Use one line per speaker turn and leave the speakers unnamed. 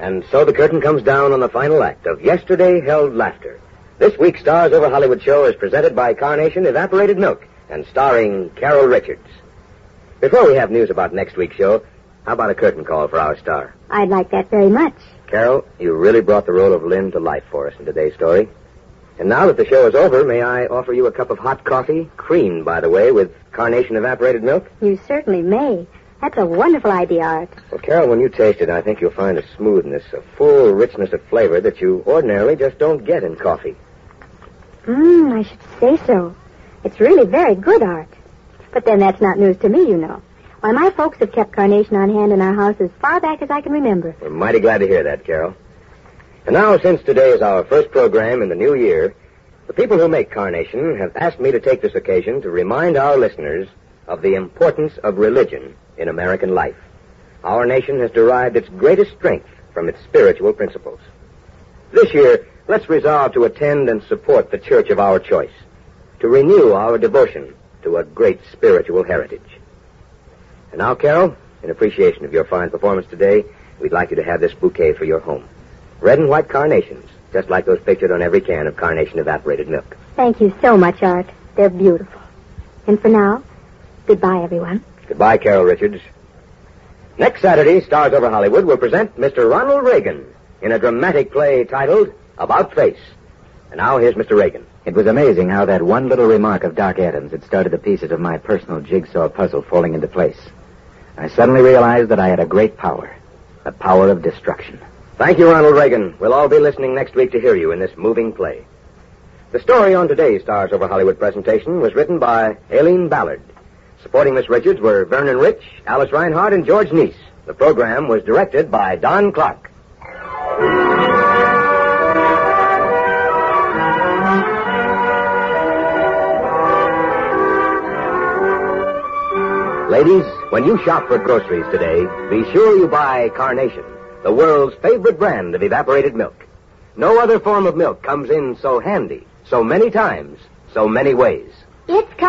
And so the curtain comes down on the final act of Yesterday Held Laughter. This week's Stars Over Hollywood show is presented by Carnation Evaporated Milk and starring Carol Richards. Before we have news about next week's show, how about a curtain call for our star?
I'd like that very much.
Carol, you really brought the role of Lynn to life for us in today's story. And now that the show is over, may I offer you a cup of hot coffee, creamed, by the way, with Carnation Evaporated Milk?
You certainly may. That's a wonderful idea, Art.
Well, Carol, when you taste it, I think you'll find a smoothness, a full richness of flavor that you ordinarily just don't get in coffee.
I should say so. It's really very good, Art. But then that's not news to me, you know. Why, my folks have kept Carnation on hand in our house as far back as I can remember.
We're mighty glad to hear that, Carol. And now, since today is our first program in the new year, the people who make Carnation have asked me to take this occasion to remind our listeners of the importance of religion in American life. Our nation has derived its greatest strength from its spiritual principles. This year, let's resolve to attend and support the church of our choice, to renew our devotion to a great spiritual heritage. And now, Carol, in appreciation of your fine performance today, we'd like you to have this bouquet for your home. Red and white carnations, just like those pictured on every can of Carnation Evaporated Milk.
Thank you so much, Art. They're beautiful. And for now, goodbye, everyone.
Goodbye, Carol Richards. Next Saturday, Stars Over Hollywood will present Mr. Ronald Reagan in a dramatic play titled About Face. And now, here's Mr. Reagan.
It was amazing how that one little remark of Doc Adams had started the pieces of my personal jigsaw puzzle falling into place. I suddenly realized that I had a great power, the power of destruction.
Thank you, Ronald Reagan. We'll all be listening next week to hear you in this moving play. The story on today's Stars Over Hollywood presentation was written by Aileen Ballard. Supporting Miss Richards were Vernon Rich, Alice Reinhardt, and George Neese. The program was directed by Don Clark. Ladies, when you shop for groceries today, be sure you buy Carnation, the world's favorite brand of evaporated milk. No other form of milk comes in so handy, so many times, so many ways.
It's